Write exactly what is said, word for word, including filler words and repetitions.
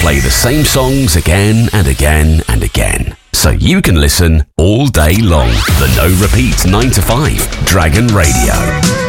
play the same songs again and again and again, so you can listen all day long. The No Repeat nine to five Dragon Radio.